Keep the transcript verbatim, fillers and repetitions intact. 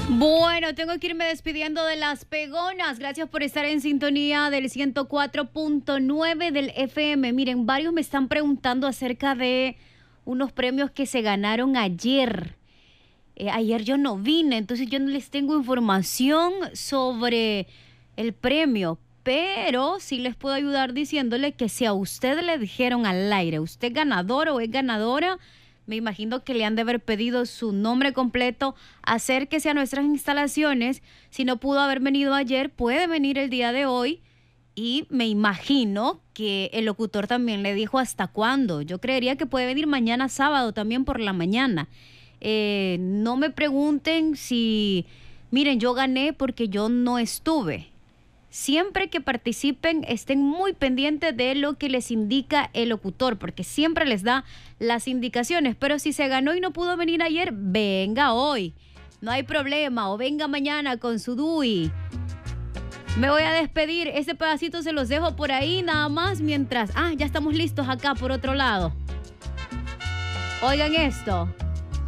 Bueno, tengo que irme despidiendo de las pegonas. Gracias por estar en sintonía del ciento cuatro punto nueve del F M. Miren, varios me están preguntando acerca de unos premios que se ganaron ayer. Eh, ayer yo no vine, entonces yo no les tengo información sobre el premio, pero sí les puedo ayudar diciéndole que si a usted le dijeron al aire, usted ganador o es ganadora, me imagino que le han de haber pedido su nombre completo, acérquese a nuestras instalaciones. Si no pudo haber venido ayer, puede venir el día de hoy. Y me imagino que el locutor también le dijo hasta cuándo. Yo creería que puede venir mañana sábado también por la mañana. Eh, no me pregunten si, miren, yo gané porque yo no estuve. Siempre que participen, estén muy pendientes de lo que les indica el locutor, porque siempre les da las indicaciones. Pero si se ganó y no pudo venir ayer, venga hoy. No hay problema, o venga mañana con su D U I. Me voy a despedir. Este pedacito se los dejo por ahí nada más mientras... Ah, ya estamos listos acá por otro lado. Oigan esto.